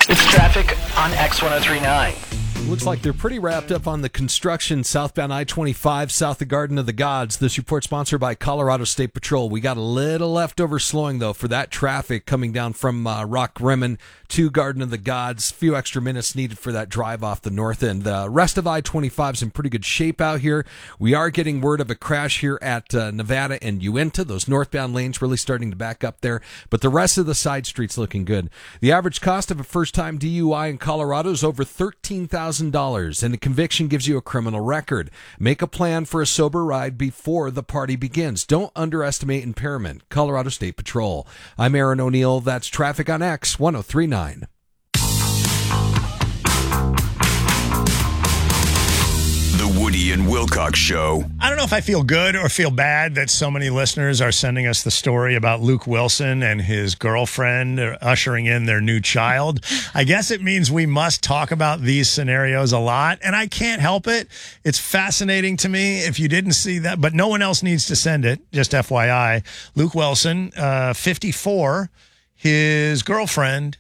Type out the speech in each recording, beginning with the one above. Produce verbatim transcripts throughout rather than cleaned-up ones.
It's traffic on X ten thirty-nine. Looks like they're pretty wrapped up on the construction southbound I twenty-five south of Garden of the Gods. This report sponsored by Colorado State Patrol. We got a little leftover slowing, though, for that traffic coming down from uh, Rock Rimmon to Garden of the Gods. A few extra minutes needed for that drive off the north end. The rest of I twenty-five is in pretty good shape out here. We are getting word of a crash here at uh, Nevada and Uinta. Those northbound lanes really starting to back up there, but the rest of the side streets looking good. The average cost of a first-time D U I in Colorado is over thirteen thousand dollars, and the conviction gives you a criminal record. Make a plan for a sober ride before the party begins. Don't underestimate impairment. Colorado State Patrol. I'm Aaron O'Neill. That's traffic on X ten thirty-nine. The Woody and Wilcox Show. I don't know if I feel good or feel bad that so many listeners are sending us the story about Luke Wilson and his girlfriend ushering in their new child. I guess it means we must talk about these scenarios a lot, and I can't help it. It's fascinating to me if you didn't see that, but no one else needs to send it, just F Y I. Luke Wilson, uh, fifty-four, his girlfriend,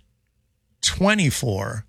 twenty-four,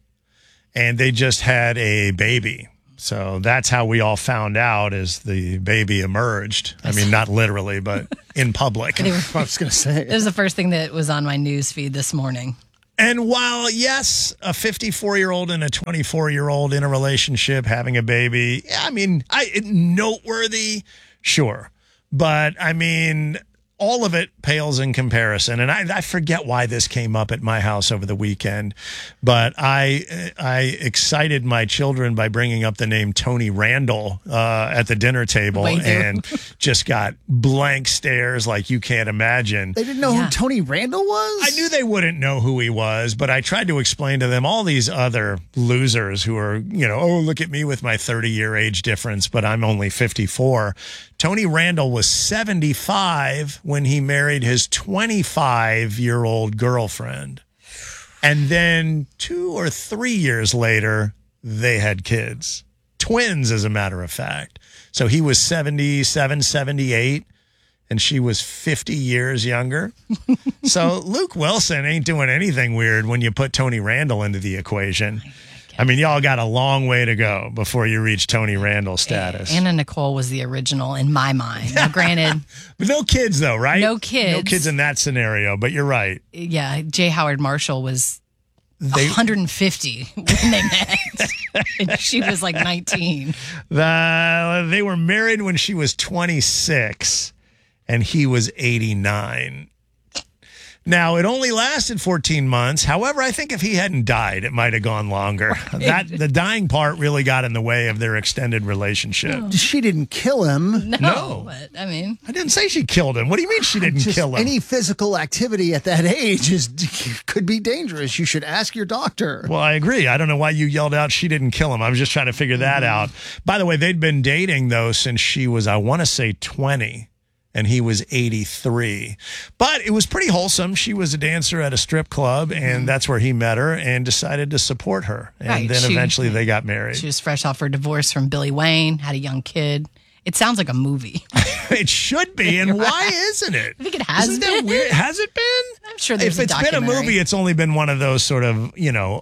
and they just had a baby. So that's how we all found out as the baby emerged. I mean, not literally, but in public. I was going to say. It was the first thing that was on my news feed this morning. And while, yes, a fifty-four-year-old and a twenty-four-year-old in a relationship having a baby, yeah, I mean, I noteworthy, sure. But, I mean, all of it pales in comparison. And I, I forget why this came up at my house over the weekend, but I I excited my children by bringing up the name Tony Randall uh, at the dinner table and just got blank stares like you can't imagine. They didn't know yeah. who Tony Randall was? I knew they wouldn't know who he was, but I tried to explain to them all these other losers who are, you know, oh, look at me with my thirty-year age difference, but I'm only fifty-four. Tony Randall was seventy-five when he married his twenty-five-year-old girlfriend. And then two or three years later, they had kids. Twins, as a matter of fact. So he was seventy-seven, seventy-eight, and she was fifty years younger. So Luke Wilson ain't doing anything weird when you put Tony Randall into the equation. I mean, y'all got a long way to go before you reach Tony Randall status. Anna Nicole was the original in my mind. Now, granted. But no kids, though, right? No kids. No kids in that scenario, but you're right. Yeah, J. Howard Marshall was they, one hundred fifty when they met. And she was like nineteen. The, they were married when she was twenty-six, and he was eighty-nine. Now, it only lasted fourteen months. However, I think if he hadn't died, it might have gone longer. Right. That the dying part really got in the way of their extended relationship. No. She didn't kill him. No, no, but I mean, I didn't say she killed him. What do you mean she didn't Just kill him? Any physical activity at that age is could be dangerous. You should ask your doctor. Well, I agree. I don't know why you yelled out she didn't kill him. I was just trying to figure that mm-hmm. out. By the way, they'd been dating, though, since she was, I want to say, twenty. And he was eighty-three. But it was pretty wholesome. She was a dancer at a strip club, and mm-hmm. that's where he met her and decided to support her. And right. then she, eventually they got married. She was fresh off her divorce from Billy Wayne, had a young kid. It sounds like a movie. It should be, and why isn't it? I think it has Isn't been. That weird? Has it been? I'm sure there's If a it's been a movie, it's only been one of those sort of, you know,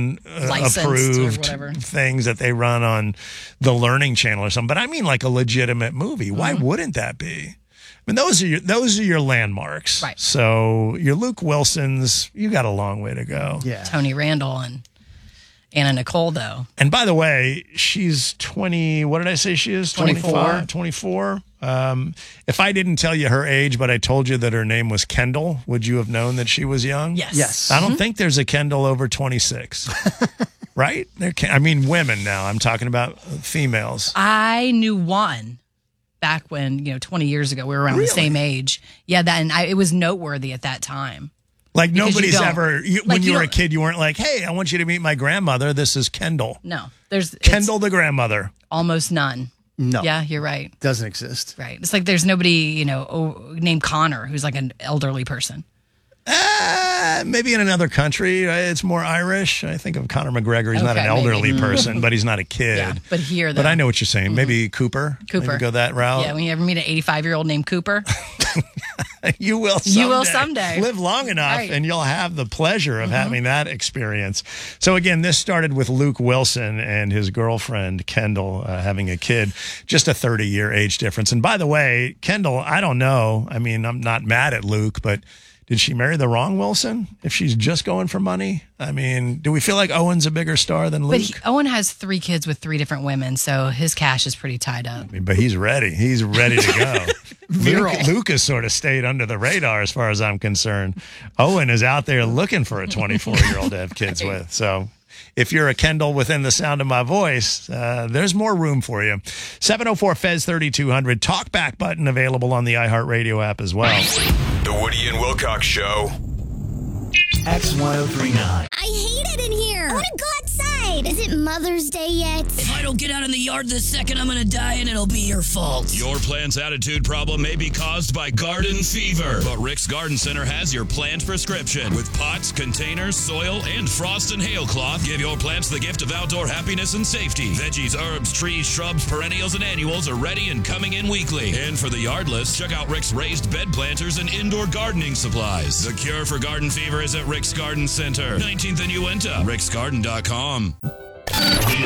unapproved things that they run on the Learning Channel or something. But I mean like a legitimate movie. Why mm-hmm. wouldn't that be? I mean, those are your those are your landmarks. Right. So your Luke Wilsons, you got a long way to go. Yeah. Tony Randall and Anna Nicole, though. And by the way, she's twenty. What did I say she is? twenty-four. twenty-four. Um, if I didn't tell you her age, but I told you that her name was Kendall, would you have known that she was young? Yes. Yes. I don't Mm-hmm. think there's a Kendall over twenty-six. Right? There can, I mean, women now. I'm talking about females. I knew one. Back when, you know, twenty years ago, we were around really? the same age. Yeah, that and I, it was noteworthy at that time. Like Because nobody's you don't- ever, you, like when you, you were a don't- kid, you weren't like, hey, I want you to meet my grandmother. This is Kendall. No, there's it's Kendall the grandmother. almost none. No. Yeah, you're right. Doesn't exist. Right. It's like there's nobody, you know, oh, named Connor who's like an elderly person. Uh, Uh, maybe in another country, uh, it's more Irish. I think of Conor McGregor. He's not an Okay, maybe. elderly person, but he's not a kid. Yeah, but here, though. But I know what you're saying. Maybe Cooper. Cooper. Maybe go that route. Yeah, when you ever meet an eighty-five-year-old named Cooper. You will someday. You will someday. Live long enough Right. and you'll have the pleasure of having that experience. So again, this started with Luke Wilson and his girlfriend, Kendall, uh, having a kid, just a thirty-year age difference. And by the way, Kendall, I don't know. I mean, I'm not mad at Luke, but did she marry the wrong Wilson if she's just going for money? I mean, do we feel like Owen's a bigger star than Luke? But he, Owen has three kids with three different women, so his cash is pretty tied up. I mean, but he's ready. He's ready to go. Luke, Luke has sort of stayed under the radar as far as I'm concerned. Owen is out there looking for a twenty-four-year-old to have kids with. So if you're a Kendall within the sound of my voice, uh, there's more room for you. seven oh four F E Z thirty-two hundred. Talkback button available on the iHeartRadio app as well. The Woody and Wilcox Show. X ten thirty-nine. I hate it in here. I want to go outside. Is it Mother's Day yet? If I don't get out in the yard this second, I'm going to die and it'll be your fault. Your plant's attitude problem may be caused by garden fever, but Rick's Garden Center has your plant prescription. With pots, containers, soil, and frost and hail cloth, give your plants the gift of outdoor happiness and safety. Veggies, herbs, trees, shrubs, perennials, and annuals are ready and coming in weekly. And for the yardless, check out Rick's raised bed planters and indoor gardening supplies. The cure for garden fever is at Rick's Garden Center, nineteenth and Uinta, ricksgarden dot com.